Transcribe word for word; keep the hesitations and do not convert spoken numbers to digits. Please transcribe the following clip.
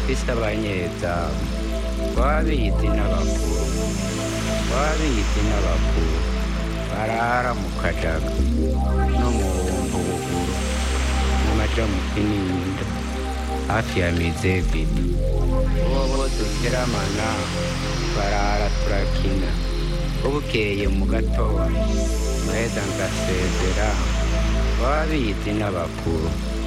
bafise abanyezamu babizi n'abakuru babizi n'abakuru barara mu kajaga no mu buguru mu maja mu kinindo hafi ya mizebiti bobo tuziramana barara turakina bukeye mu gatondo maheza ngasezera babizi n'abakuru